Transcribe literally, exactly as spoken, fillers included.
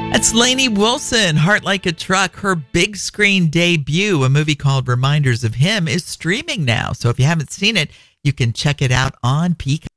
That's Lainey Wilson, Heart Like a Truck. Her big screen debut, a movie called Reminders of Him, is streaming now. So if you haven't seen it, you can check it out on Peacock.